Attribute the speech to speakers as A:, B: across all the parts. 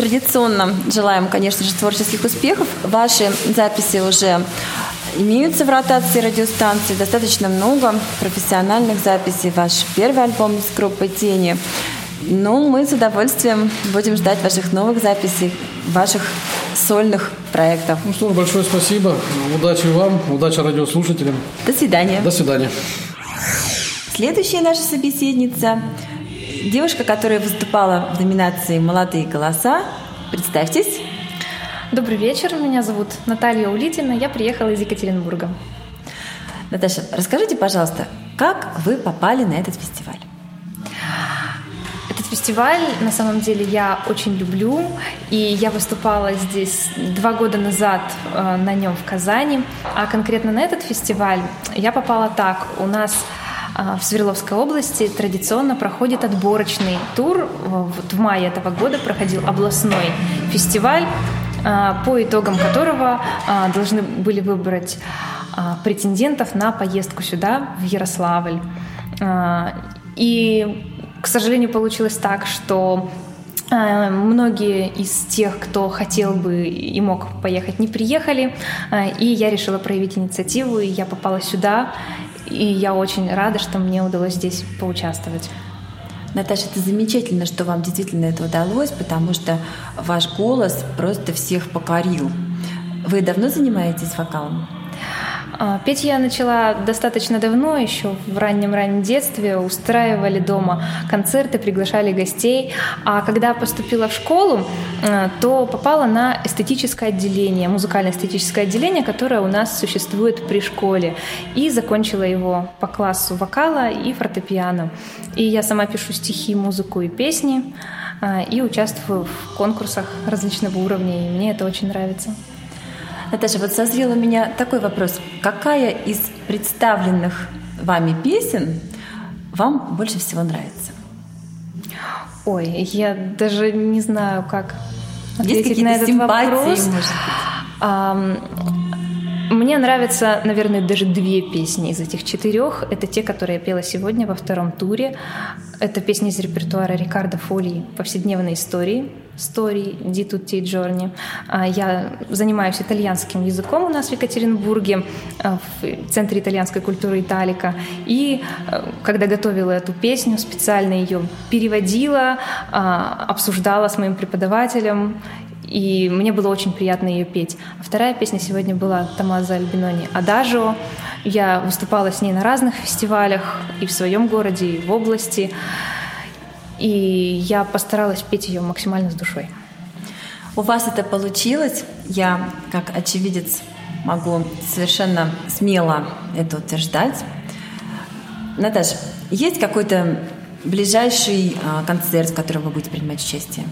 A: традиционно желаем, конечно же, творческих успехов. Ваши записи уже имеются в ротации радиостанции. Достаточно много профессиональных записей. Ваш первый альбом с группой «Тени». Ну, мы с удовольствием будем ждать ваших новых записей, ваших сольных проектов.
B: Ну что ж, большое спасибо. Удачи вам, удачи радиослушателям.
A: До свидания.
B: До свидания.
A: Следующая наша собеседница – девушка, которая выступала в номинации «Молодые голоса». Представьтесь.
C: Добрый вечер, меня зовут Наталья Улитина, я приехала из Екатеринбурга.
A: Наташа, расскажите, пожалуйста, как вы попали на этот фестиваль?
C: Этот фестиваль, на самом деле, я очень люблю, и я выступала здесь 2 года назад на нем в Казани, а конкретно на этот фестиваль я попала так. У нас в Свердловской области традиционно проходит отборочный тур. Вот в мае этого года проходил областной фестиваль, по итогам которого должны были выбрать претендентов на поездку сюда, в Ярославль. И, к сожалению, получилось так, что многие из тех, кто хотел бы и мог поехать, не приехали. И я решила проявить инициативу, и я попала сюда. И я очень рада, что мне удалось здесь поучаствовать.
A: Наташа, это замечательно, что вам действительно это удалось, потому что ваш голос просто всех покорил. Вы давно занимаетесь вокалом?
C: Петь я начала достаточно давно, еще в раннем детстве. Устраивали дома концерты, приглашали гостей. А когда поступила в школу, то попала на эстетическое отделение, музыкально-эстетическое отделение, которое у нас существует при школе. И закончила его по классу вокала и фортепиано. И я сама пишу стихи, музыку и песни, и участвую в конкурсах различного уровня, и мне это очень нравится.
A: Наташа, вот созрел у меня такой вопрос. Какая из представленных вами песен вам больше всего нравится?
C: Ой, я даже не знаю, как ответить на этот вопрос. Мне нравятся, наверное, даже 2 песни из этих 4. Это те, которые я пела сегодня во 2-м туре. Это песни из репертуара Рикардо Фолии «Повседневные истории», «Story di tutti i giorni». Я занимаюсь итальянским языком у нас в Екатеринбурге, в Центре итальянской культуры «Италика». И когда готовила эту песню, специально ее переводила, обсуждала с моим преподавателем, и мне было очень приятно ее петь. А 2-я песня сегодня была Томмазо Альбинони «Адажио». Я выступала с ней на разных фестивалях и в своем городе, и в области. И я постаралась петь ее максимально с душой.
A: У вас это получилось. Я, как очевидец, могу совершенно смело это утверждать. Наташа, есть какой-то ближайший концерт, в котором вы будете принимать участие?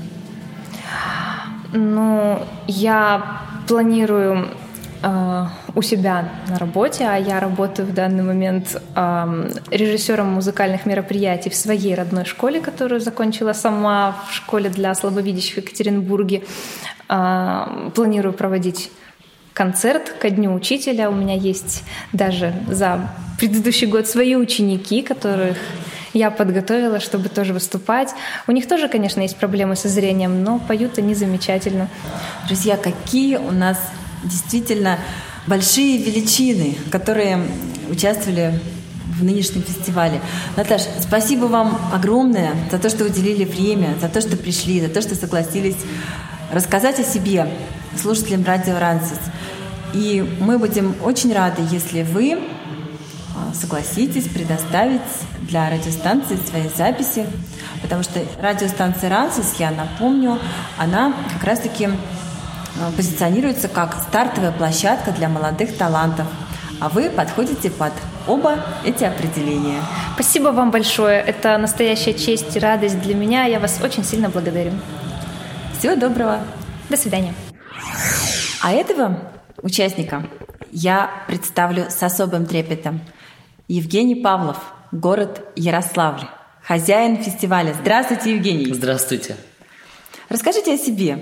C: Ну, я планирую у себя на работе, а я работаю в данный момент режиссером музыкальных мероприятий в своей родной школе, которую закончила сама, в школе для слабовидящих в Екатеринбурге. Планирую проводить концерт ко Дню учителя. У меня есть даже за предыдущий год свои ученики, которых я подготовила, чтобы тоже выступать. У них тоже, конечно, есть проблемы со зрением, но поют они замечательно.
A: Друзья, какие у нас действительно большие величины, которые участвовали в нынешнем фестивале. Наташа, спасибо вам огромное за то, что уделили время, за то, что пришли, за то, что согласились рассказать о себе слушателям радио «Рансис». И мы будем очень рады, если вы согласитесь предоставить для радиостанции свои записи, потому что радиостанция «Рансис», я напомню, она как раз-таки позиционируется как стартовая площадка для молодых талантов, а вы подходите под оба эти определения.
C: Спасибо вам большое. Это настоящая честь и радость для меня. Я вас очень сильно благодарю.
A: Всего доброго.
C: До свидания.
A: А этого участника я представлю с особым трепетом. Евгений Павлов, город Ярославль, хозяин фестиваля. Здравствуйте, Евгений.
D: Здравствуйте.
A: Расскажите о себе.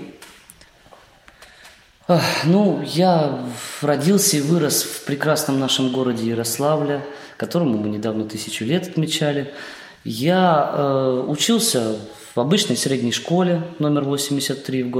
D: Ну, я родился и вырос в прекрасном нашем городе Ярославле, которому мы недавно 1000 лет отмечали. Я учился в обычной средней школе номер 83 в городе